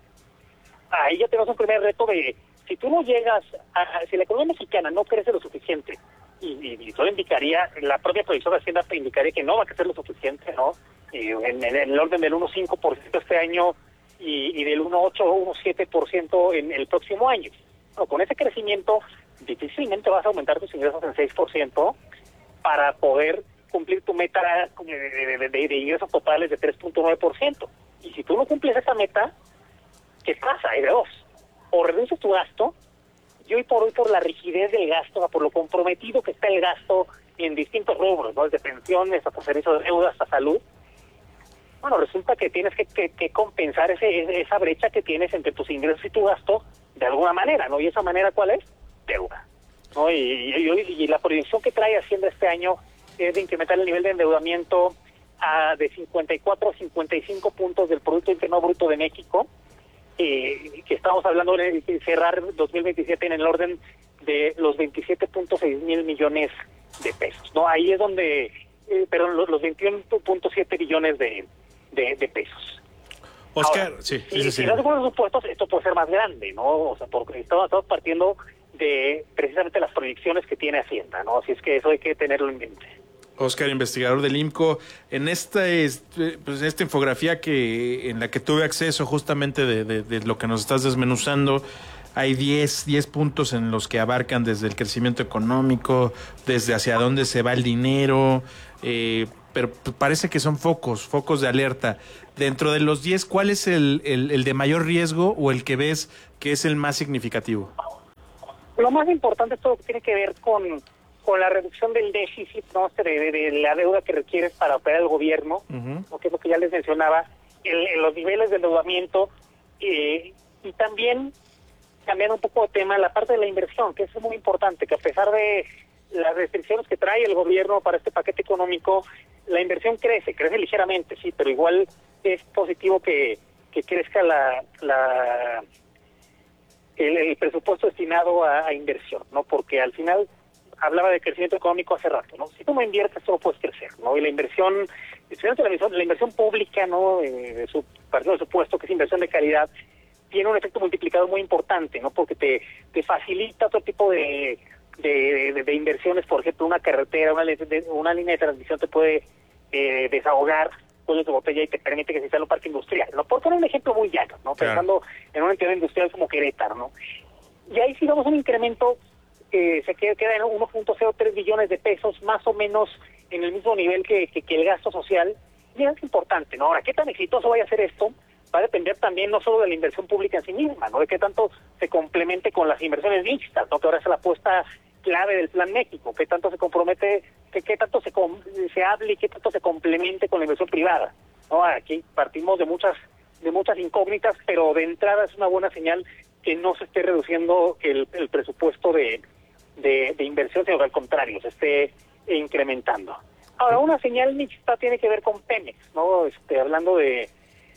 Ahí ya tenemos un primer reto de, si tú no llegas, a, si la economía mexicana no crece lo suficiente, y, y, y eso indicaría, la propia proyección de Hacienda indicaría que no va a crecer lo suficiente, ¿no? eh, en, en el orden del uno coma cinco por ciento este año y, y del uno coma ocho o uno coma siete por ciento en el próximo año. Bueno, con ese crecimiento difícilmente vas a aumentar tus ingresos en seis por ciento para poder cumplir tu meta de, de, de, de ingresos totales de tres punto nueve por ciento. Y si tú no cumples esa meta, ¿qué pasa? Hay de dos. O reduces tu gasto, y hoy por hoy por la rigidez del gasto, por lo comprometido que está el gasto en distintos rubros, ¿no? Desde pensiones hasta servicios de deuda hasta salud, bueno, resulta que tienes que, que, que compensar ese, esa brecha que tienes entre tus ingresos y tu gasto de alguna manera, ¿no? ¿Y esa manera cuál es? Deuda, ¿no? Y, y, y la proyección que trae Hacienda este año es de incrementar el nivel de endeudamiento a de cincuenta y cuatro a cincuenta y cinco puntos del Producto Interno Bruto de México, eh, que estamos hablando de cerrar dos mil veintisiete en el orden de los veintisiete punto seis mil millones de pesos, ¿no? Ahí es donde, eh, perdón, los, los veintiuno punto siete billones de, de, de pesos. Oscar, Ahora, sí, si, sí, sí. si das buenos supuestos, esto puede ser más grande, ¿no? O sea, porque estamos, estamos partiendo de precisamente las proyecciones que tiene Hacienda, ¿no? Así es que eso hay que tenerlo en mente. Oscar, investigador del I M C O, en esta este, pues esta infografía que en la que tuve acceso justamente de, de, de lo que nos estás desmenuzando, hay diez puntos en los que abarcan desde el crecimiento económico, desde hacia dónde se va el dinero, eh, pero parece que son focos, focos de alerta. Dentro de los diez, ¿cuál es el, el, el de mayor riesgo o el que ves que es el más significativo? Lo más importante es todo lo que tiene que ver con, con la reducción del déficit, ¿no? de, de, de la deuda que requiere para operar el gobierno, uh-huh. ¿no? Que es lo que ya les mencionaba, el, el, los niveles de endeudamiento, eh, y también cambiando un poco de tema, la parte de la inversión, que es muy importante, que a pesar de las restricciones que trae el gobierno para este paquete económico, la inversión crece, crece ligeramente, sí, pero igual es positivo que, que crezca la, la el, el presupuesto destinado a, a inversión, ¿no? Porque al final hablaba de crecimiento económico hace rato, ¿no? Si tú no inviertes, solo puedes crecer, ¿no? Y la inversión, especialmente la inversión, la inversión pública, ¿no? Eh, de su partido de supuesto, que es inversión de calidad, tiene un efecto multiplicador muy importante, ¿no? Porque te, te facilita otro tipo de, de, de, de inversiones, por ejemplo, una carretera, una, una línea de transmisión te puede eh, desahogar cuellos de botella y te permite que se instale un parque industrial, ¿no? Por poner un ejemplo muy llano, ¿no? Claro. Pensando en una entidad industrial como Querétaro, ¿no? Y ahí sí vamos a un incremento, eh, se queda, queda en uno punto cero tres billones de pesos, más o menos en el mismo nivel que, que, que el gasto social, y es importante, ¿no? Ahora, ¿qué tan exitoso vaya a ser esto? Va a depender también no solo de la inversión pública en sí misma, ¿no? De qué tanto se complemente con las inversiones mixtas, ¿no? Que ahora es la apuesta clave del Plan México, qué tanto se compromete, que qué tanto se se hable y qué tanto se complemente con la inversión privada, ¿no? Aquí partimos de muchas de muchas incógnitas, pero de entrada es una buena señal que no se esté reduciendo el, el presupuesto de, de, de inversión, sino que al contrario, se esté incrementando. Ahora, una señal mixta tiene que ver con Pemex, ¿no? Este, hablando de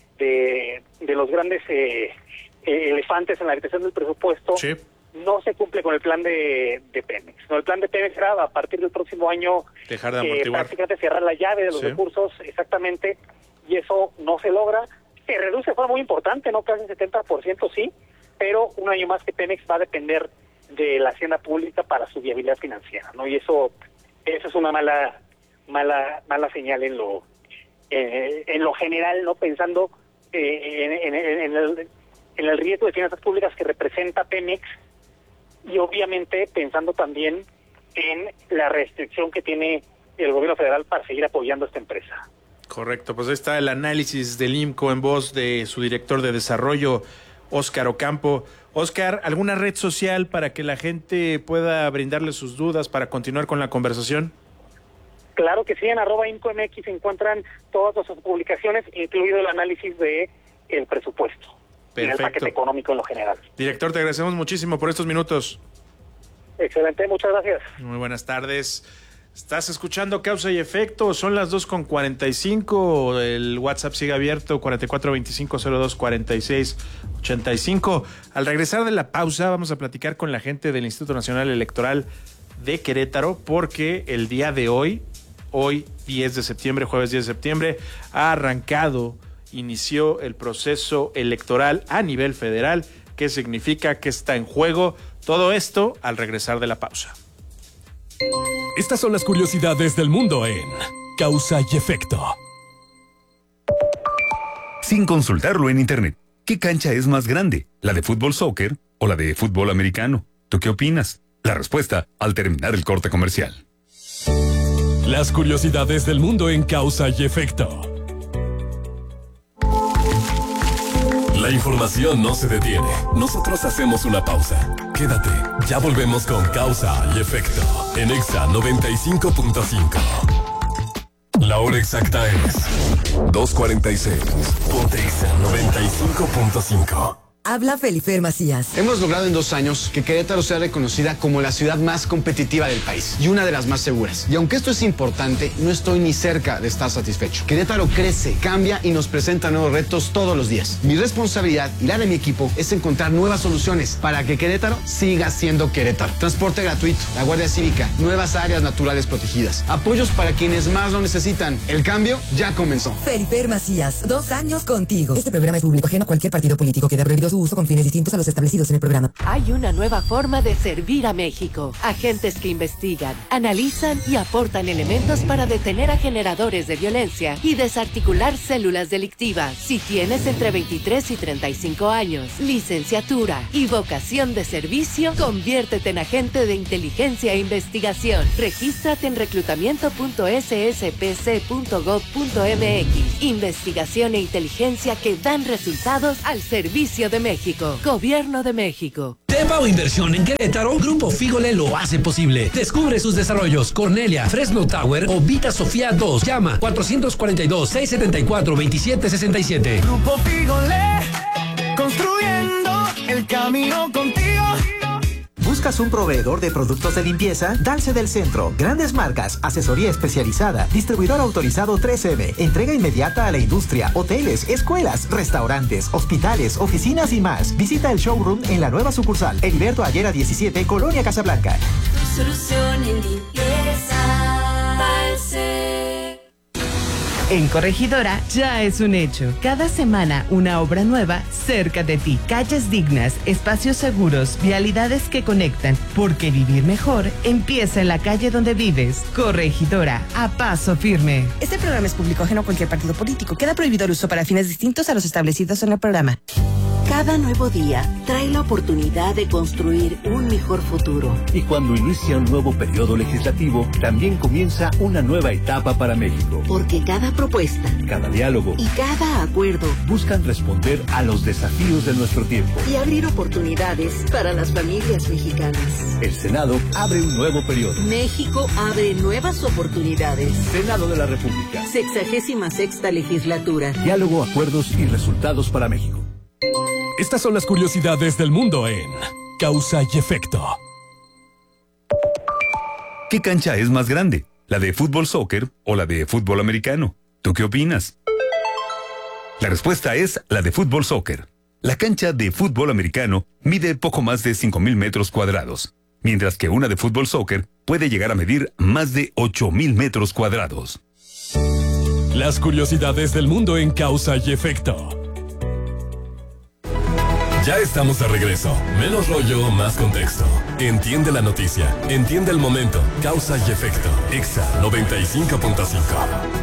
De, de los grandes eh, eh, elefantes en la habitación del presupuesto, sí. No se cumple con el plan de, de Pemex. No, el plan de Pemex era a partir del próximo año dejar de amortiguar. Eh, prácticamente cerrar la llave de los sí. recursos, exactamente, y eso no se logra. Se reduce de forma muy importante, no casi el setenta por ciento sí, pero un año más que Pemex va a depender de la hacienda pública para su viabilidad financiera, ¿no? Y eso, eso es una mala, mala, mala señal en lo, eh, en lo general, no pensando Eh, en, en, en, el, en el riesgo de finanzas públicas que representa Pemex y obviamente pensando también en la restricción que tiene el gobierno federal para seguir apoyando a esta empresa. Correcto, pues ahí está el análisis del I M C O en voz de su director de desarrollo, Óscar Ocampo. Óscar, ¿alguna red social para que la gente pueda brindarle sus dudas para continuar con la conversación? Claro que sí, en arroba IMCOMX se encuentran todas nuestras publicaciones, incluido el análisis de el presupuesto. Perfecto. Y el paquete económico en lo general. Director, te agradecemos muchísimo por estos minutos. Excelente, muchas gracias. Muy buenas tardes. Estás escuchando Causa y Efecto, son las dos con cuarenta y cinco, el WhatsApp sigue abierto, cuarenta y cuatro veinticinco cero dos cuarenta y seis ochenta y cinco. Al regresar de la pausa vamos a platicar con la gente del Instituto Nacional Electoral de Querétaro, porque el día de hoy, hoy diez de septiembre, jueves diez de septiembre, ha arrancado, inició el proceso electoral a nivel federal. ¿Qué significa? ¿Qué está en juego? Todo esto al regresar de la pausa. Estas son las curiosidades del mundo en Causa y Efecto. sin consultarlo en internet. ¿Qué cancha es más grande? ¿La de fútbol soccer o la de fútbol americano? ¿Tú qué opinas? La respuesta al terminar el corte comercial. Las curiosidades del mundo en Causa y Efecto. La información no se detiene. Nosotros hacemos una pausa. Quédate. Ya volvemos con Causa y Efecto en Exa noventa y cinco punto cinco. La hora exacta es dos cuarenta y seis. Ponte Exa noventa y cinco punto cinco. Habla Felifer Macías. Hemos logrado en dos años que Querétaro sea reconocida como la ciudad más competitiva del país y una de las más seguras. Y aunque esto es importante, no estoy ni cerca de estar satisfecho. Querétaro crece, cambia y nos presenta nuevos retos todos los días. Mi responsabilidad y la de mi equipo es encontrar nuevas soluciones para que Querétaro siga siendo Querétaro. Transporte gratuito, la Guardia Cívica, nuevas áreas naturales protegidas, apoyos para quienes más lo necesitan. El cambio ya comenzó. Felifer Macías, dos años contigo. Este programa es público ajeno a cualquier partido político. Queda prohibido su uso con fines distintos a los establecidos en el programa. Hay una nueva forma de servir a México. Agentes que investigan, analizan y aportan elementos para detener a generadores de violencia y desarticular células delictivas. Si tienes entre veintitrés y treinta y cinco años, licenciatura y vocación de servicio, conviértete en agente de inteligencia e investigación. Regístrate en reclutamiento punto s s p c punto gov punto m x. Investigación e inteligencia que dan resultados al servicio de México. Gobierno de México. Tepa o inversión en Querétaro, Grupo Fígole lo hace posible. Descubre sus desarrollos. Cornelia, Fresno Tower o Vita Sofía dos. Llama cuatrocientos cuarenta y dos, seiscientos setenta y cuatro, veintisiete sesenta y siete. Grupo Fígole, construyendo el camino contigo. ¿Buscas un proveedor de productos de limpieza? Dalce del Centro. Grandes marcas, asesoría especializada, distribuidor autorizado tres eme, entrega inmediata a la industria, hoteles, escuelas, restaurantes, hospitales, oficinas y más. Visita el showroom en la nueva sucursal, Heriberto Ayera diecisiete, Colonia Casablanca. Tu solución en limpieza, Dalce. En Corregidora ya es un hecho. Cada semana una obra nueva cerca de ti. Calles dignas, espacios seguros, vialidades que conectan. Porque vivir mejor empieza en la calle donde vives. Corregidora, a paso firme. Este programa es público ajeno a cualquier partido político. Queda prohibido el uso para fines distintos a los establecidos en el programa. Cada nuevo día trae la oportunidad de construir un mejor futuro. Y cuando inicia un nuevo periodo legislativo, también comienza una nueva etapa para México. Porque cada propuesta, cada diálogo y cada acuerdo buscan responder a los desafíos de nuestro tiempo y abrir oportunidades para las familias mexicanas. El Senado abre un nuevo periodo. México abre nuevas oportunidades. Senado de la República. Sexagésima sexta legislatura. Diálogo, acuerdos y resultados para México. Estas son las curiosidades del mundo en Causa y Efecto. ¿Qué cancha es más grande? ¿La de fútbol soccer o la de fútbol americano? ¿Tú qué opinas? La respuesta es la de fútbol soccer. La cancha de fútbol americano mide poco más de cinco mil metros cuadrados, mientras que una de fútbol soccer puede llegar a medir más de ocho mil metros cuadrados. Las curiosidades del mundo en Causa y Efecto. Ya estamos de regreso. Menos rollo, más contexto. Entiende la noticia. Entiende el momento. Causa y Efecto. Exa noventa y cinco punto cinco.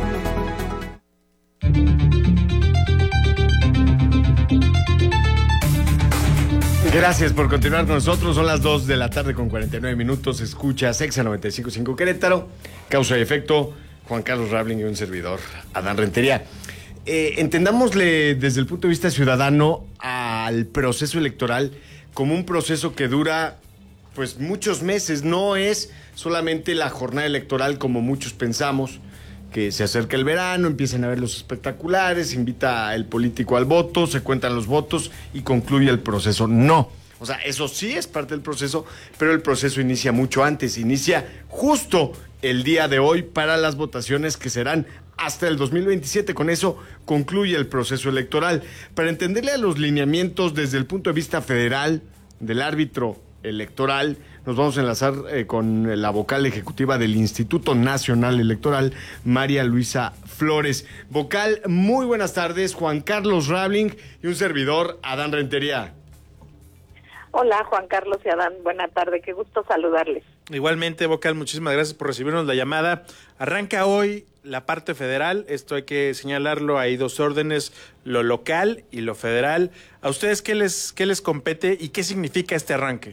Gracias por continuar con nosotros. Son las dos de la tarde con cuarenta y nueve minutos. Escuchas Exa noventa y cinco punto cinco Querétaro. Causa y Efecto. Juan Carlos Rabling y un servidor, Adán Rentería. Eh, entendámosle desde el punto de vista ciudadano al proceso electoral como un proceso que dura pues muchos meses. No es solamente la jornada electoral como muchos pensamos, que se acerca el verano, empiezan a ver los espectaculares, invita el político al voto, se cuentan los votos y concluye el proceso. No, o sea, eso sí es parte del proceso, pero el proceso inicia mucho antes, inicia justo el día de hoy para las votaciones que serán hasta el dos mil veintisiete. Con eso concluye el proceso electoral. Para entenderle a los lineamientos desde el punto de vista federal del árbitro electoral, nos vamos a enlazar eh, con la vocal ejecutiva del Instituto Nacional Electoral, María Luisa Flores. Vocal, muy buenas tardes. Juan Carlos Rabling y un servidor, Adán Rentería. Hola, Juan Carlos y Adán. Buena tarde. Qué gusto saludarles. Igualmente, Vocal, muchísimas gracias por recibirnos la llamada. Arranca hoy la parte federal, esto hay que señalarlo, hay dos órdenes, lo local y lo federal. ¿A ustedes qué les, qué les compete y qué significa este arranque?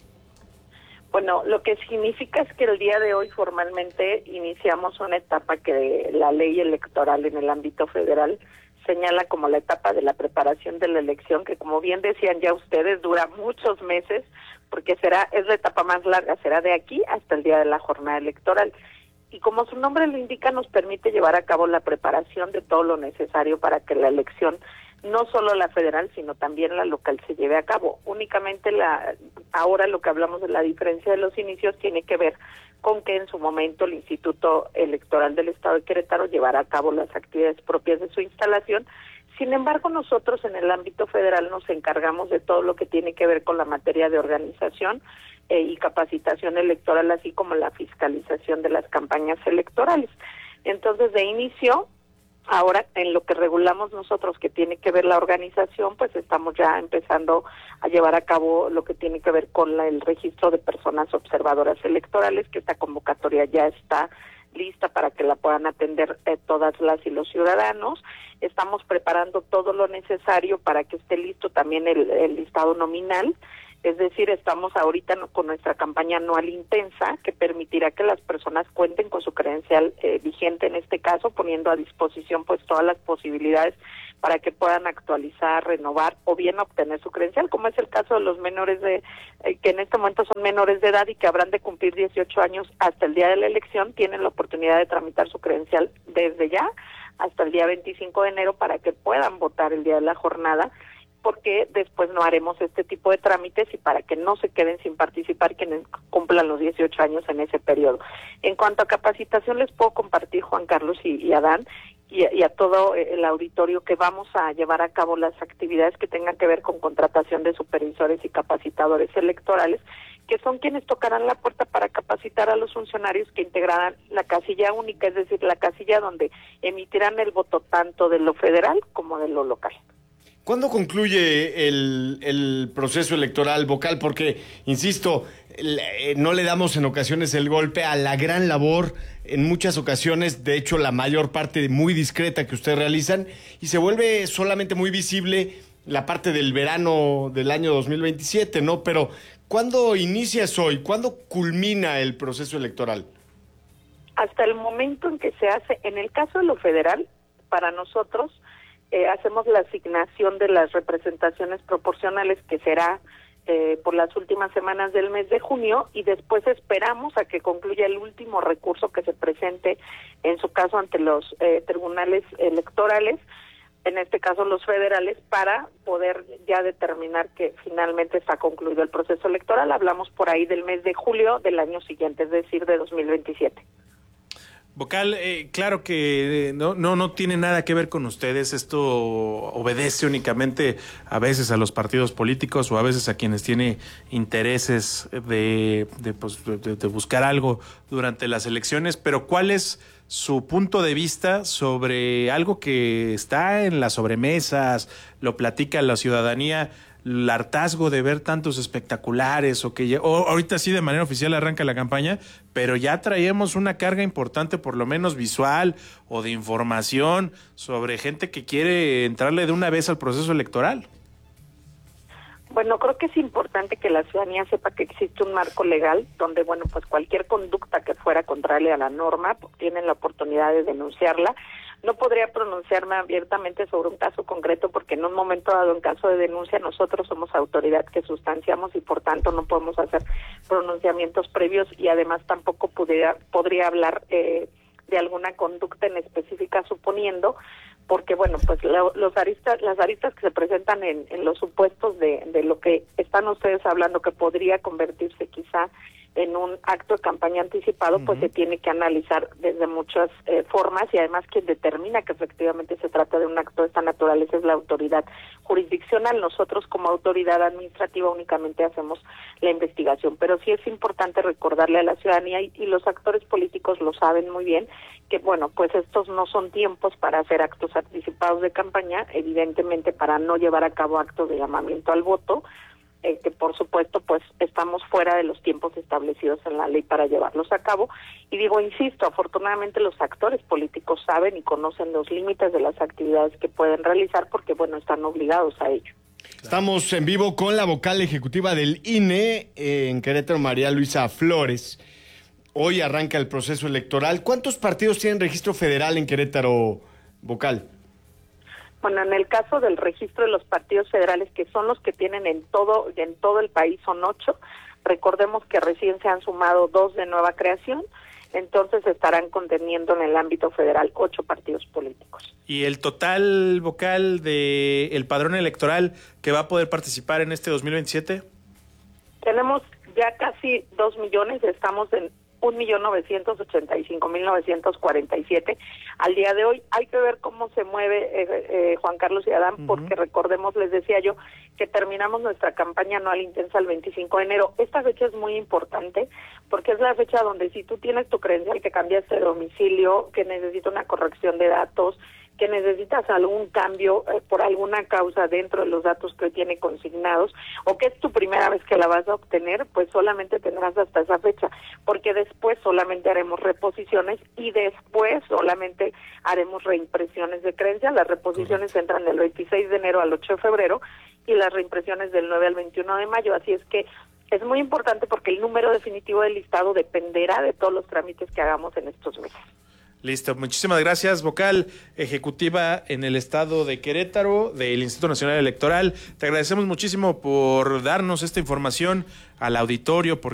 Bueno, lo que significa es que el día de hoy formalmente iniciamos una etapa que la ley electoral en el ámbito federal señala como la etapa de la preparación de la elección, que como bien decían ya ustedes, dura muchos meses, porque será es la etapa más larga, será de aquí hasta el día de la jornada electoral. Y como su nombre lo indica, nos permite llevar a cabo la preparación de todo lo necesario para que la elección, no solo la federal, sino también la local, se lleve a cabo. Únicamente la ahora lo que hablamos de la diferencia de los inicios tiene que ver con que en su momento el Instituto Electoral del Estado de Querétaro llevará a cabo las actividades propias de su instalación. Sin embargo, nosotros en el ámbito federal nos encargamos de todo lo que tiene que ver con la materia de organización eh, y capacitación electoral, así como la fiscalización de las campañas electorales. Entonces, de inicio, ahora en lo que regulamos nosotros, que tiene que ver la organización, pues estamos ya empezando a llevar a cabo lo que tiene que ver con la, el registro de personas observadoras electorales, que esta convocatoria ya está lista para que la puedan atender eh, todas las y los ciudadanos. Estamos preparando todo lo necesario para que esté listo también el, el listado nominal. Es decir, estamos ahorita con nuestra campaña anual intensa, que permitirá que las personas cuenten con su credencial eh, vigente en este caso, poniendo a disposición pues todas las posibilidades para que puedan actualizar, renovar o bien obtener su credencial, como es el caso de los menores de eh, que en este momento son menores de edad y que habrán de cumplir dieciocho años hasta el día de la elección, tienen la oportunidad de tramitar su credencial desde ya hasta el día veinticinco de enero para que puedan votar el día de la jornada, porque después no haremos este tipo de trámites y para que no se queden sin participar quienes cumplan los dieciocho años en ese periodo. En cuanto a capacitación, les puedo compartir, Juan Carlos y, y Adán, y, y a todo el auditorio, que vamos a llevar a cabo las actividades que tengan que ver con contratación de supervisores y capacitadores electorales, que son quienes tocarán la puerta para capacitar a los funcionarios que integrarán la casilla única, es decir, la casilla donde emitirán el voto tanto de lo federal como de lo local. ¿Cuándo concluye el, el proceso electoral, Vocal? Porque, insisto, no le damos en ocasiones el golpe a la gran labor, en muchas ocasiones, de hecho la mayor parte muy discreta que ustedes realizan, y se vuelve solamente muy visible la parte del verano del año dos mil veintisiete, ¿no? Pero, ¿cuándo inicias hoy? ¿Cuándo culmina el proceso electoral? Hasta el momento en que se hace, en el caso de lo federal, para nosotros, Eh, hacemos la asignación de las representaciones proporcionales, que será eh, por las últimas semanas del mes de junio, y después esperamos a que concluya el último recurso que se presente, en su caso ante los eh, tribunales electorales, en este caso los federales, para poder ya determinar que finalmente está concluido el proceso electoral. Hablamos por ahí del mes de julio del año siguiente, es decir, de dos mil veintisiete. Vocal, eh, claro que no, no, no tiene nada que ver con ustedes, esto obedece únicamente a veces a los partidos políticos o a veces a quienes tienen intereses de, de, pues, de, de buscar algo durante las elecciones, pero ¿cuál es su punto de vista sobre algo que está en las sobremesas, lo platica la ciudadanía, el hartazgo de ver tantos espectaculares o que ya, o ahorita sí de manera oficial arranca la campaña, pero ya traemos una carga importante, por lo menos visual o de información, sobre gente que quiere entrarle de una vez al proceso electoral? Bueno, creo que es importante que la ciudadanía sepa que existe un marco legal donde, bueno, pues cualquier conducta que fuera contraria a la norma, pues tienen la oportunidad de denunciarla. No podría pronunciarme abiertamente sobre un caso concreto porque en un momento dado, en caso de denuncia, nosotros somos autoridad que sustanciamos y por tanto no podemos hacer pronunciamientos previos, y además tampoco pudiera, podría hablar eh, de alguna conducta en específica, suponiendo, porque bueno, pues lo, los aristas, las aristas que se presentan en, en los supuestos de, de lo que están ustedes hablando, que podría convertirse quizá en un acto de campaña anticipado, uh-huh. pues se tiene que analizar desde muchas eh, formas, y además quien determina que efectivamente se trata de un acto de esta naturaleza es la autoridad jurisdiccional. Nosotros como autoridad administrativa únicamente hacemos la investigación, pero sí es importante recordarle a la ciudadanía, y, y los actores políticos lo saben muy bien, que bueno, pues estos no son tiempos para hacer actos anticipados de campaña, evidentemente para no llevar a cabo actos de llamamiento al voto. eh, que por supuesto pues estamos fuera de los tiempos establecidos en la ley para llevarlos a cabo. Y digo, insisto, afortunadamente los actores políticos saben y conocen los límites de las actividades que pueden realizar porque, bueno, están obligados a ello. Estamos en vivo con la vocal ejecutiva del I N E eh, en Querétaro, María Luisa Flores. Hoy arranca el proceso electoral. ¿Cuántos partidos tienen registro federal en Querétaro, vocal? Bueno, en el caso del registro de los partidos federales, que son los que tienen en todo en todo el país, son ocho. Recordemos que recién se han sumado dos de nueva creación, entonces estarán conteniendo en el ámbito federal ocho partidos políticos. ¿Y el total, vocal, de el padrón electoral que va a poder participar en este dos mil veintisiete? Tenemos ya casi dos millones, estamos en un millón novecientos ochenta y cinco mil novecientos cuarenta y siete al día de hoy. Hay que ver cómo se mueve eh, eh, Juan Carlos y Adán, uh-huh. porque recordemos, les decía yo, que terminamos nuestra campaña anual intensa el veinticinco de enero. Esta fecha es muy importante porque es la fecha donde si tú tienes tu credencial que cambiaste de domicilio, que necesita una corrección de datos, que necesitas algún cambio eh, por alguna causa dentro de los datos que hoy tiene consignados, o que es tu primera vez que la vas a obtener, pues solamente tendrás hasta esa fecha, porque después solamente haremos reposiciones y después solamente haremos reimpresiones de credencial. Las reposiciones Correcto. Entran del veintiséis de enero al ocho de febrero y las reimpresiones del nueve al veintiuno de mayo, así es que es muy importante porque el número definitivo del listado dependerá de todos los trámites que hagamos en estos meses. Listo, muchísimas gracias, vocal ejecutiva en el estado de Querétaro del Instituto Nacional Electoral. Te agradecemos muchísimo por darnos esta información al auditorio. Por